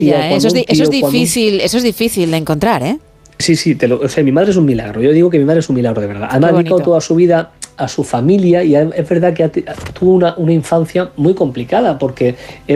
Ya, eso es difícil de encontrar, ¿eh? Sí, o sea, mi madre es un milagro. Yo digo que mi madre es un milagro de verdad. Además, ha dedicado toda su vida a su familia y es verdad que tuvo una infancia muy complicada porque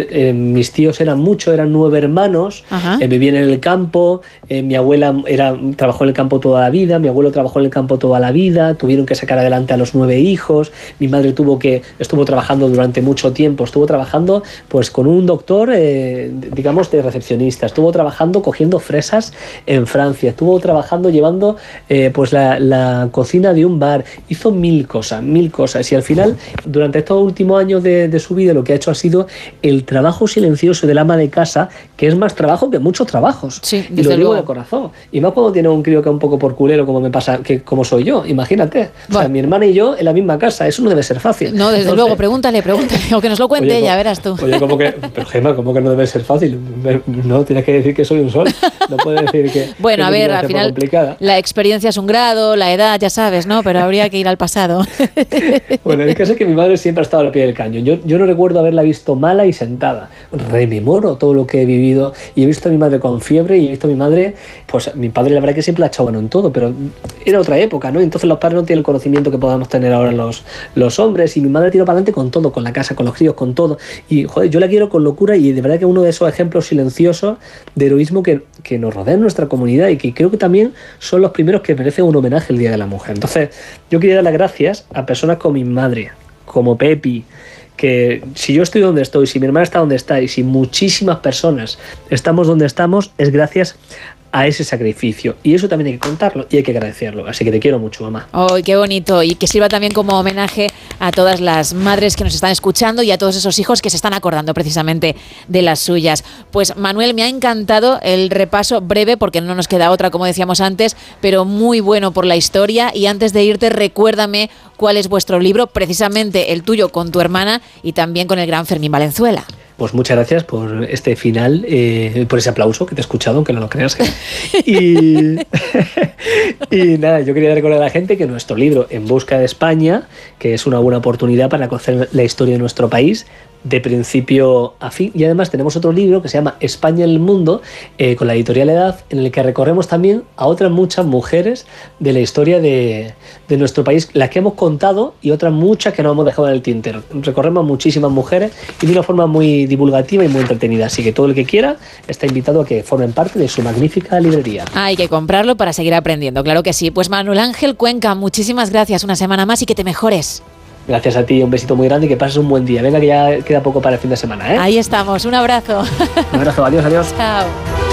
mis tíos eran 9 hermanos, vivían en el campo, mi abuela trabajó en el campo toda la vida, mi abuelo trabajó en el campo toda la vida, tuvieron que sacar adelante a los 9 hijos, mi madre estuvo trabajando durante mucho tiempo, estuvo trabajando pues con un doctor, digamos, de recepcionista, estuvo trabajando cogiendo fresas en Francia, estuvo trabajando llevando pues la cocina de un bar, hizo mil cosas y al final durante estos últimos años de su vida lo que ha hecho ha sido el trabajo silencioso del ama de casa, que es más trabajo que muchos trabajos, y lo digo de corazón, y más cuando tiene un crío que es un poco por culero como me pasa, que como soy yo, imagínate, o sea, mi hermana y yo en la misma casa, eso no debe ser fácil. No, desde luego, pregúntale, o que nos lo cuente ella, verás tú. Oye, pero Gemma, ¿cómo que no debe ser fácil? No, tienes que decir que soy un sol, no puedes decir que bueno, a ver, al final la experiencia es un grado, la edad, ya sabes, ¿no? Pero habría que ir al pasado. Bueno, el caso es que mi madre siempre ha estado al pie del cañón. Yo no recuerdo haberla visto mala y sentada. Rememoro todo lo que he vivido y he visto a mi madre con fiebre y he visto a mi madre, pues mi padre la verdad que siempre la ha echado bueno en todo, pero era otra época, ¿no? Entonces los padres no tienen el conocimiento que podamos tener ahora los hombres, y mi madre tiró para adelante con todo, con la casa, con los críos, con todo. Y joder, yo la quiero con locura y de verdad que uno de esos ejemplos silenciosos de heroísmo que nos rodea en nuestra comunidad y que creo que también son los primeros que merecen un homenaje el Día de la Mujer. Entonces yo quería dar las gracias a personas como mi madre, como Pepi, que si yo estoy donde estoy, si mi hermana está donde está y si muchísimas personas estamos donde estamos, es gracias a ese sacrificio, y eso también hay que contarlo y hay que agradecerlo. Así que te quiero mucho, mamá. ¡Ay, qué bonito! Y que sirva también como homenaje a todas las madres que nos están escuchando y a todos esos hijos que se están acordando precisamente de las suyas. Pues Manuel, me ha encantado el repaso breve, porque no nos queda otra, como decíamos antes, pero muy bueno por la historia. Y antes de irte, recuérdame cuál es vuestro libro, precisamente el tuyo con tu hermana y también con el gran Fermín Valenzuela. Pues muchas gracias por este final, por ese aplauso que te he escuchado, aunque no lo creas. Y nada, yo quería recordar a la gente que nuestro libro En busca de España, que es una buena oportunidad para conocer la historia de nuestro país de principio a fin, y además tenemos otro libro que se llama España en el mundo, con la editorial Edad, en el que recorremos también a otras muchas mujeres de la historia de nuestro país, las que hemos contado y otras muchas que nos hemos dejado en el tintero. Recorremos a muchísimas mujeres y de una forma muy divulgativa y muy entretenida, así que todo el que quiera está invitado a que formen parte de su magnífica librería. Hay que comprarlo para seguir aprendiendo, claro que sí. Pues Manuel Ángel Cuenca, muchísimas gracias una semana más y que te mejores. Gracias a ti, un besito muy grande y que pases un buen día. Venga, que ya queda poco para el fin de semana, ¿eh? Ahí estamos, un abrazo. Un abrazo, adiós. Chao.